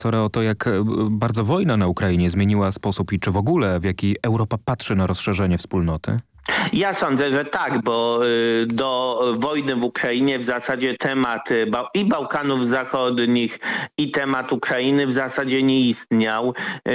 O to, jak bardzo wojna na Ukrainie zmieniła sposób i czy w ogóle w jaki Europa patrzy na rozszerzenie wspólnoty? Ja sądzę, że tak, bo do wojny w Ukrainie w zasadzie temat i Bałkanów Zachodnich, i temat Ukrainy w zasadzie nie istniał.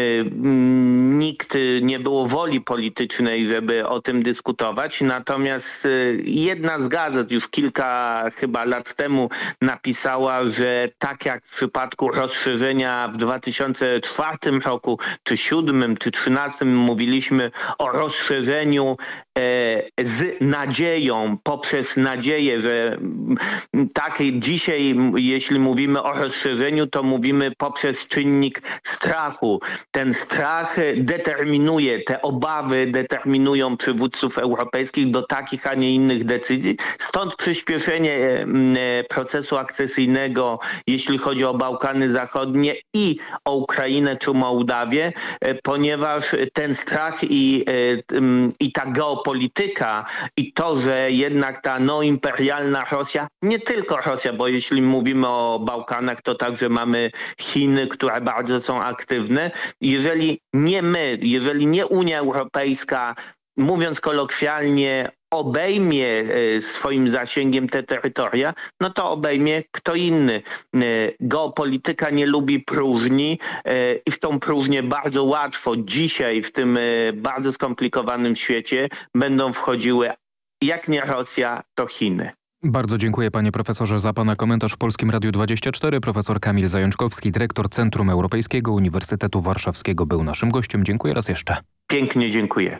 Nie było woli politycznej, żeby o tym dyskutować. Natomiast jedna z gazet już kilka chyba lat temu napisała, że tak jak w przypadku rozszerzenia w 2004 roku, czy 2007, czy 2013 mówiliśmy o rozszerzeniu z nadzieją, poprzez nadzieję, że tak dzisiaj, jeśli mówimy o rozszerzeniu, to mówimy poprzez czynnik strachu. Ten strach determinuje, te obawy determinują przywódców europejskich do takich, a nie innych decyzji. Stąd przyspieszenie procesu akcesyjnego, jeśli chodzi o Bałkany Zachodnie i o Ukrainę czy Mołdawię, ponieważ ten strach i ta geopolityka i to, że jednak ta neoimperialna Rosja, nie tylko Rosja, bo jeśli mówimy o Bałkanach, to także mamy Chiny, które bardzo są aktywne. Jeżeli nie my, jeżeli nie Unia Europejska, mówiąc kolokwialnie, obejmie swoim zasięgiem te terytoria, no to obejmie kto inny. Geopolityka nie lubi próżni i w tą próżnię bardzo łatwo dzisiaj w tym bardzo skomplikowanym świecie będą wchodziły jak nie Rosja, to Chiny. Bardzo dziękuję panie profesorze za pana komentarz w Polskim Radiu 24. Profesor Kamil Zajączkowski, dyrektor Centrum Europejskiego Uniwersytetu Warszawskiego był naszym gościem. Dziękuję raz jeszcze. Pięknie dziękuję.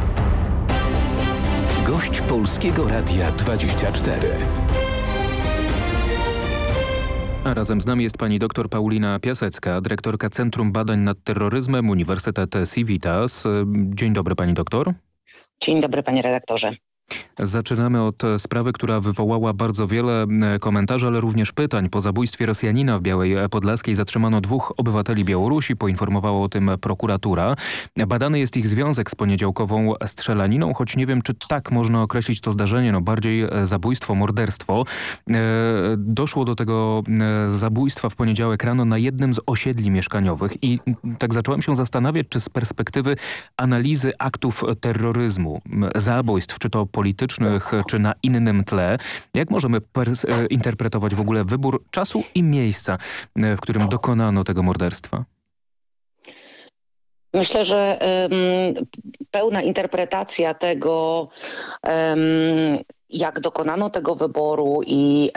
Gość Polskiego Radia 24. A razem z nami jest pani dr Paulina Piasecka, dyrektorka Centrum Badań nad Terroryzmem Uniwersytet Civitas. Dzień dobry pani doktor. Dzień dobry panie redaktorze. Zaczynamy od sprawy, która wywołała bardzo wiele komentarzy, ale również pytań. Po zabójstwie Rosjanina w Białej Podlaskiej zatrzymano 2 obywateli Białorusi, poinformowała o tym prokuratura. Badany jest ich związek z poniedziałkową strzelaniną, choć nie wiem, czy tak można określić to zdarzenie, no bardziej zabójstwo, morderstwo. Doszło do tego zabójstwa w poniedziałek rano na jednym z osiedli mieszkaniowych i tak zacząłem się zastanawiać, czy z perspektywy analizy aktów terroryzmu, zabójstw, czy to politycznych, czy na innym tle. Jak możemy interpretować w ogóle wybór czasu i miejsca, w którym dokonano tego morderstwa? Myślę, że pełna interpretacja tego, jak dokonano tego wyboru i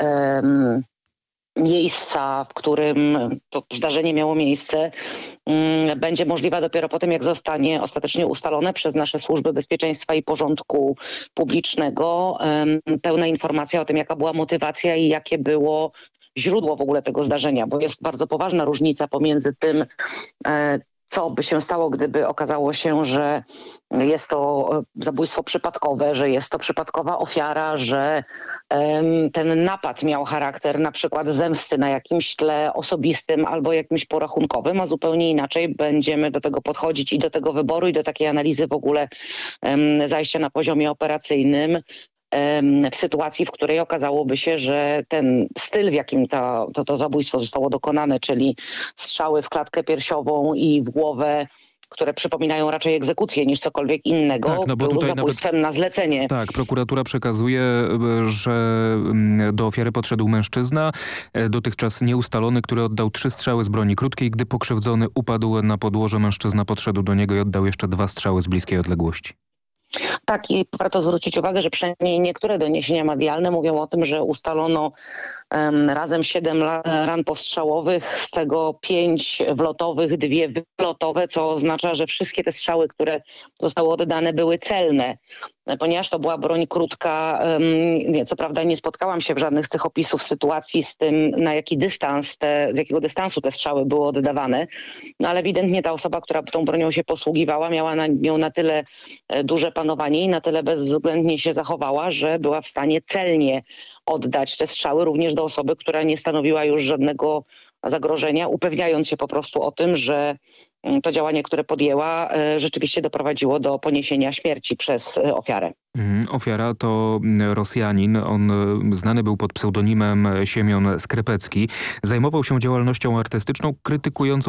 miejsca, w którym to zdarzenie miało miejsce, będzie możliwa dopiero po tym, jak zostanie ostatecznie ustalone przez nasze służby bezpieczeństwa i porządku publicznego pełna informacja o tym, jaka była motywacja i jakie było źródło w ogóle tego zdarzenia, bo jest bardzo poważna różnica pomiędzy tym, co by się stało, gdyby okazało się, że jest to zabójstwo przypadkowe, że jest to przypadkowa ofiara, że ten napad miał charakter na przykład zemsty na jakimś tle osobistym albo jakimś porachunkowym, a zupełnie inaczej będziemy do tego podchodzić i do tego wyboru i do takiej analizy w ogóle zajścia na poziomie operacyjnym w sytuacji, w której okazałoby się, że ten styl, w jakim to zabójstwo zostało dokonane, czyli strzały w klatkę piersiową i w głowę, które przypominają raczej egzekucję niż cokolwiek innego, tak, no bo był tutaj zabójstwem na zlecenie. Tak, prokuratura przekazuje, że do ofiary podszedł mężczyzna, dotychczas nieustalony, który oddał 3 strzały z broni krótkiej. Gdy pokrzywdzony upadł na podłoże, mężczyzna podszedł do niego i oddał jeszcze 2 strzały z bliskiej odległości. Tak, i warto zwrócić uwagę, że przynajmniej niektóre doniesienia medialne mówią o tym, że ustalono razem 7 ran postrzałowych, z tego 5 wlotowych, 2 wylotowe, co oznacza, że wszystkie te strzały, które zostały oddane, były celne. Ponieważ to była broń krótka, co prawda nie spotkałam się w żadnych z tych opisów sytuacji z tym, na jaki dystans, z jakiego dystansu te strzały były oddawane, no ale ewidentnie ta osoba, która tą bronią się posługiwała, miała na nią na tyle duże zapanowanie i na tyle bezwzględnie się zachowała, że była w stanie celnie oddać te strzały również do osoby, która nie stanowiła już żadnego zagrożenia, upewniając się po prostu o tym, że to działanie, które podjęła, rzeczywiście doprowadziło do poniesienia śmierci przez ofiarę. Ofiara to Rosjanin. On znany był pod pseudonimem Siemion Skrypecki. Zajmował się działalnością artystyczną krytykującą